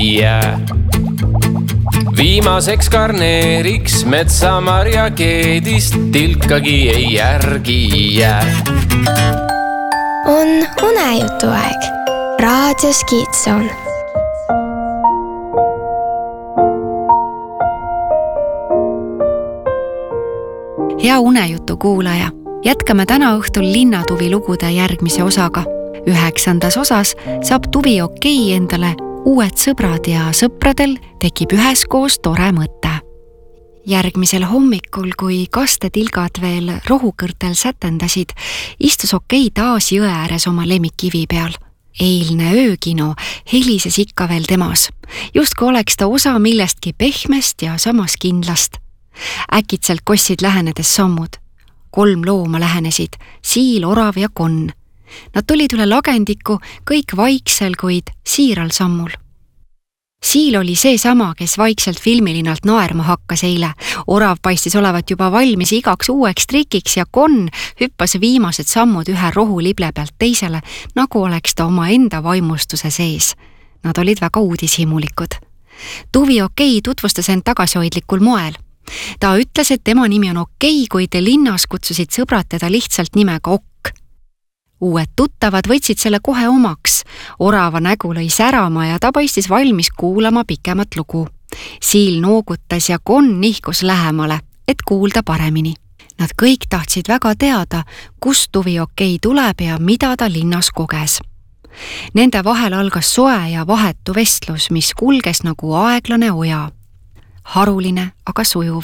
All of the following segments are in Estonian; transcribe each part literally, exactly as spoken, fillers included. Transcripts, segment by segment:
jää. Viimaseks karneeriks metsamarja keedist tilkagi ei järgi jää. On unejutu aeg. Raadios Kiitson. Hea unejutu kuulaja. Jätkame täna õhtul linnatuvi lugude järgmise osaga. Üheksandas osas saab Tuvi Okei endale uued sõbrad ja sõpradel tekib üheskoos tore mõte. Järgmisel hommikul, kui kastetilgad veel rohukõrtel sätendasid, istus Okei taas jõe ääres oma lemmikkivi peal. Eilne öökino helises ikka veel temas. Justku oleks ta osa millestki pehmest ja samas kindlast. Äkitselt kossid lähenedes sammud. Kolm looma lähenesid, siil, orav ja konn. Nad tulid üle lagendiku, kõik vaiksel, kuid siiral sammul. Siil oli see sama, kes vaikselt filmilinalt naerma hakkas eile. Orav paistis olevat juba valmis igaks uueks trikiks ja konn hüppas viimased sammud ühe rohulible pealt teisele, nagu oleks ta oma enda vaimustuse sees. Nad olid väga uudishimulikud. Tuvi Okei tutvustas end tagasihoidlikul moel. Ta ütles, et tema nimi on Okei, kuid linnas kutsusid sõbrad teda lihtsalt nimega Okk. Uued tuttavad võtsid selle kohe omaks. Orava nägu lõi särama ja ta paistis valmis kuulama pikemat lugu. Siil noogutas ja konn nihkus lähemale, et kuulda paremini. Nad kõik tahtsid väga teada, kust Tuvi Okei tuleb ja mida ta linnas koges. Nende vahel algas soe ja vahetu vestlus, mis kulges nagu aeglane oja. Haruline, aga sujuv.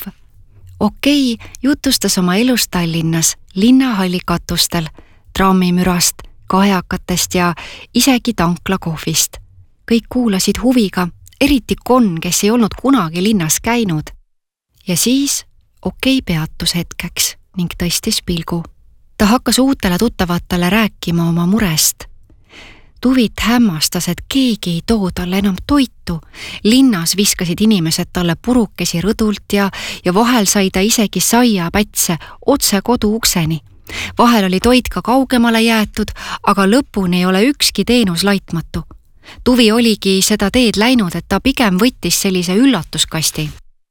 Okei jutustas oma elust Tallinnas, linnahalli-katustel, trammimürast, kajakatest ja isegi tanklakohvist. Kõik kuulasid huviga, eriti konn, kes ei olnud kunagi linnas käinud. Ja siis Okei peatus hetkeks ning tõstis pilgu. Ta hakkas uutele tuttavatele rääkima oma murest. Tuvit hämmastas, et keegi ei too talle enam toitu. Linnas viskasid inimesed talle purukesi rõdult ja, ja vahel sai ta isegi saia pätse otse kodu ukseni. Vahel oli toit ka kaugemale jäetud, aga lõpuni ei ole ükski teenus laitmatu. Tuvi oligi seda teed läinud, et ta pigem võttis sellise üllatuskasti.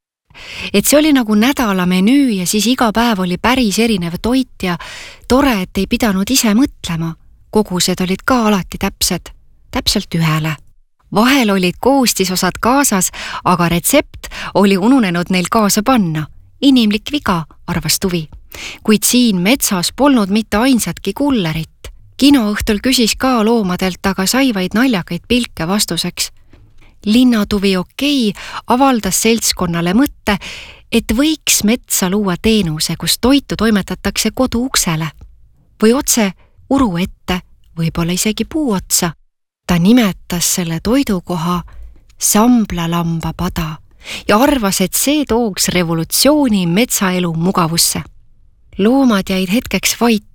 Et see oli nagu nädala menüü ja siis iga päev oli päris erinev toit ja tore, et ei pidanud ise mõtlema. Kogused olid ka alati täpsed, täpselt ühele. Vahel olid koostisosad kaasas, aga retsept oli ununenud neil kaasa panna. Inimlik viga, arvas Tuvi. Kuid siin metsas polnud mitte ainsatki kullerit. Kinoõhtul küsis ka loomadelt, aga sai vaid naljakaid pilke vastuseks. Linnatuvi Okei avaldas seltskonnale mõtte, et võiks metsa luua teenuse, kus toitu toimetatakse kodu uksele. Või otse uru ette, võib-olla isegi puu otsa. Ta nimetas selle toidukoha Samblalamba pada ja arvas, et see tooks revolutsiooni metsaelu mugavusse. Loomad jäid hetkeks vait.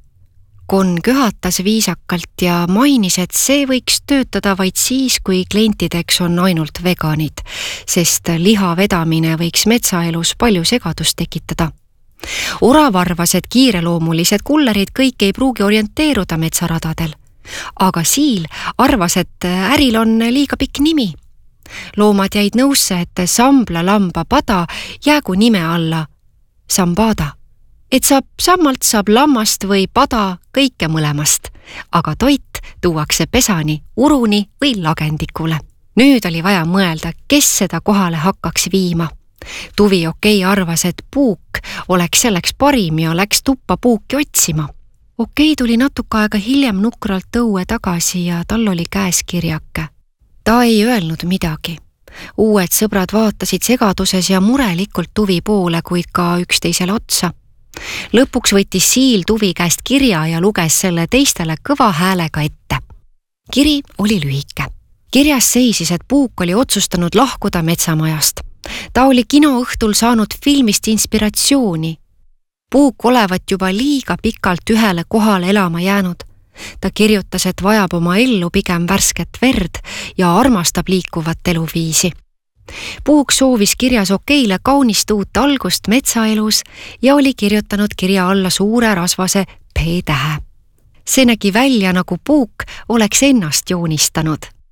Konn köhatas viisakalt ja mainis, et see võiks töötada vaid siis, kui klientideks on ainult veganid, sest liha vedamine võiks metsaelus palju segadust tekitada. Orav arvas, et kiireloomulised kullerid kõik ei pruugi orienteeruda metsaradadel, aga Siil arvas, et äril on liiga pikk nimi. Loomad jäid nõusse, et Samblalamba pada jäägu nime alla Sambada, et saab sammalt saab lammast või pada kõike mõlemast, aga toit tuuakse pesani, uruni või lagendikule. Nüüd oli vaja mõelda, kes seda kohale hakkaks viima. Tuvi Okei arvas, et puuk oleks selleks parim ja läks tuppa puuki otsima. Okei tuli natuke aega hiljem nukralt õue tagasi ja tal oli käes kirjake. Ta ei öelnud midagi. Uued sõbrad vaatasid segaduses ja murelikult Tuvi poole, kuid ka üksteisele otsa. Lõpuks võttis Siil Tuvi käest kirja ja luges selle teistele kõva häälega ette. Kiri oli lühike. Kirjas seisis, et puuk oli otsustanud lahkuda metsamajast. Ta oli kinoõhtul saanud filmist inspiratsiooni. Puuk olevat juba liiga pikalt ühele kohale elama jäänud. Ta kirjutas, et vajab oma ellu pigem värsket verd ja armastab liikuvat eluviisi. Puuk soovis kirjas Okeile kaunist uut algust metsaelus ja oli kirjutanud kirja alla suure rasvase P-tähe. See nägi välja, nagu puuk oleks ennast joonistanud.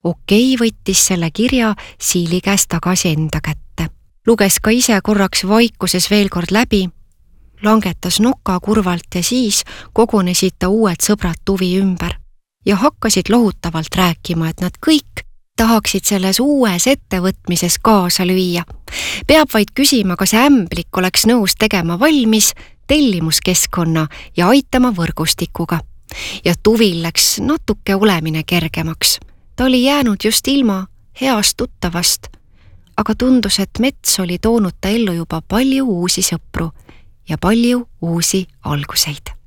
Okei võttis selle kirja Siili käest tagasi enda kätte. Luges ka ise korraks vaikuses veel kord läbi, langetas noka kurvalt ja siis kogunesid ta uued sõbrad Tuvi ümber ja hakkasid lohutavalt rääkima, et nad kõik tahaksid selles uues ettevõtmises kaasa lüüa. Peab vaid küsima, kas Ämblik oleks nõus tegema valmis tellimuskeskkonna ja aitama võrgustikuga. Ja Tuvil läks natuke olemine kergemaks. Ta oli jäänud just ilma heast tuttavast, aga tundus, et mets oli toonud ta ellu juba palju uusi sõpru ja palju uusi alguseid.